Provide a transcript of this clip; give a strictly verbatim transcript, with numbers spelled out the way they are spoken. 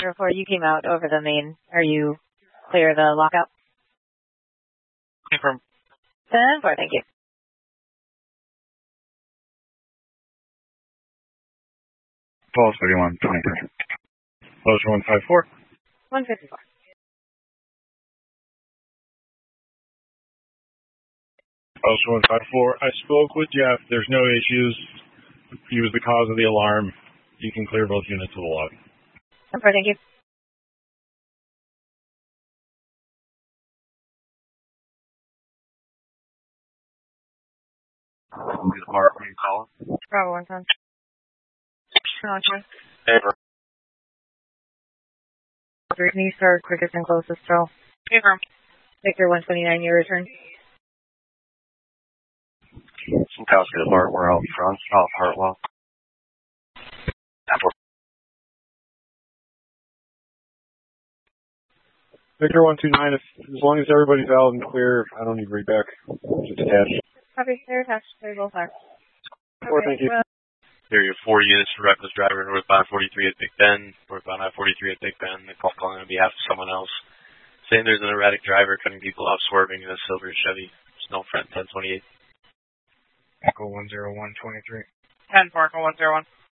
zero four, you came out over the main. Are you clear of the lockout? Confirm. ten four, thank you. Pulse thirty-one twenty-three. Pulse one five four. one fifty-four. Pulse one five four. I spoke with Jeff. There's no issues. He was the cause of the alarm. You can clear both units of the lobby. ten four, thank you. The park, what are you calling? Bravo one ton. Hey, Can you start quickest and closest still? Confirm. Victor one twenty-nine, your return. some cows get apart. We're out front, off Hartwell. Victor one two nine, if, as long as everybody's valid and clear, I don't need read back. Just attached. Copy, they're attached. They both are. Four, Okay, thank you. well, There are four units for reckless driver, northbound forty-three at Big Bend, northbound I forty-three at Big Bend. The call calling on behalf of someone else, saying there's an erratic driver cutting people off, swerving in a silver Chevy. Snow front ten twenty-eight. Echo one zero one twenty-three. ten four, Echo one zero one.